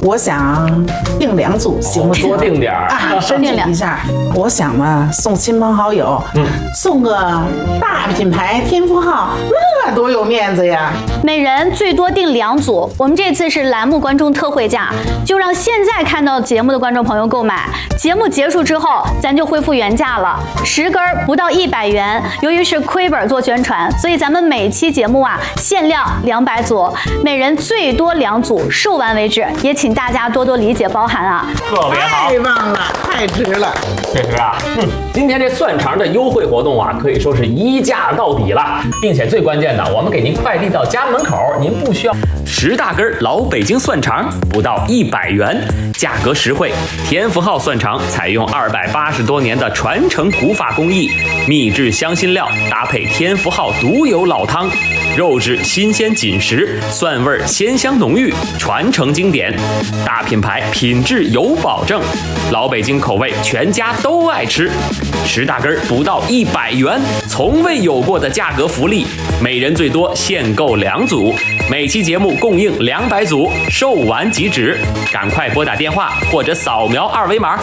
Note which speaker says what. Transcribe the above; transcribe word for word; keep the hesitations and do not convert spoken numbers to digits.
Speaker 1: 我想订两组，行不行？
Speaker 2: 多订点儿
Speaker 1: 啊，申请一下。我想嘛，送亲朋好友，嗯，送个大品牌天福号，那多有面子呀！
Speaker 3: 每人最多订两组，我们这次是栏目观众特惠价，就让现在看到节目的观众朋友购买。节目结束之后，咱就恢复原价了，十根不到一百元。由于是亏本做宣传，所以咱们每期节目啊限量两百组，每人最多两组，售完为止。也请大家多多理解包涵啊！
Speaker 2: 特别好，
Speaker 1: 太棒了，太值了。
Speaker 2: 确实啊，嗯，今天这蒜肠的优惠活动啊，可以说是一价到底了，并且最关键的，我们给您快递到家门口，您不需要。十大根老北京蒜肠不到一百元，价格实惠。天福号蒜肠采用二百八十多年的传承古法工艺，秘制香辛料搭配天福号独有老汤，肉质新鲜紧实，蒜味鲜香浓郁，传承经典。大品牌品质有保证，老北京口味全家都爱吃。十大根不到一百元，从未有过的价格福利，每人最多限购两组，每期节目供应两百组，售完即止。赶快拨打电话或者扫描二维码